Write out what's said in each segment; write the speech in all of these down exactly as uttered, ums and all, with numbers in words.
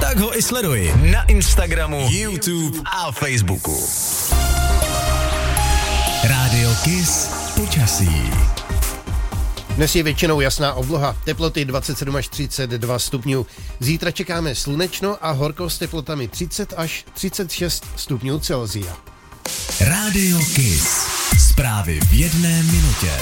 Tak ho i sleduj na Instagramu, YouTube a Facebooku. Rádio Kiss počasí. Dnes je většinou jasná obloha, teploty dvacet sedm až třicet dva stupňů. Zítra čekáme slunečno a horko s teplotami třicet až třicet šest stupňů Celsia. Rádio Kiss. Zprávy v jedné minutě.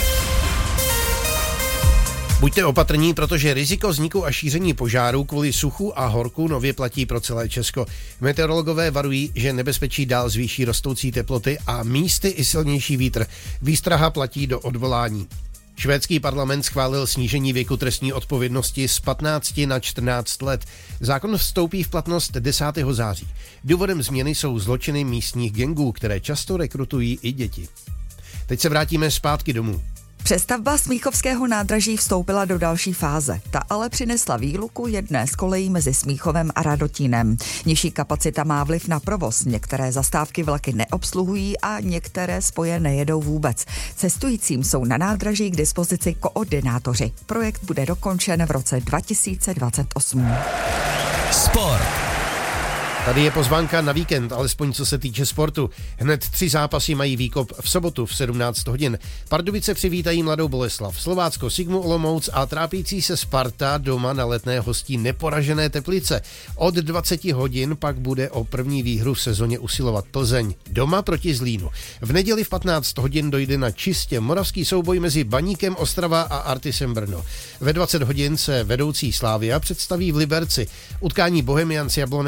Buďte opatrní, protože riziko vzniku a šíření požárů kvůli suchu a horku nově platí pro celé Česko. Meteorologové varují, že nebezpečí dál zvýší rostoucí teploty a místy i silnější vítr. Výstraha platí do odvolání. Švédský parlament schválil snížení věku trestní odpovědnosti z patnácti na čtrnáct let. Zákon vstoupí v platnost desátého září. Důvodem změny jsou zločiny místních gangů, které často rekrutují i děti. Teď se vrátíme zpátky domů. Přestavba Smíchovského nádraží vstoupila do další fáze. Ta ale přinesla výluku jedné z kolejí mezi Smíchovem a Radotínem. Nižší kapacita má vliv na provoz. Některé zastávky vlaky neobsluhují a některé spoje nejedou vůbec. Cestujícím jsou na nádraží k dispozici koordinátoři. Projekt bude dokončen v roce dva tisíce dvacet osm. Sport. Tady je pozvánka na víkend, alespoň co se týče sportu. Hned tři zápasy mají výkop v sobotu v sedmnáct hodin. Pardubice přivítají Mladou Boleslav, Slovácko Sigmu Olomouc a trápící se Sparta doma na Letné hostí neporažené Teplice. Od dvacet hodin pak bude o první výhru v sezóně usilovat Plzeň. Doma proti Zlínu. V neděli v patnáct hodin dojde na čistě moravský souboj mezi Baníkem Ostrava a Artisem Brno. Ve dvacet hodin se vedoucí Slavia představí v Liberci. Utkání Bohemians Jablonec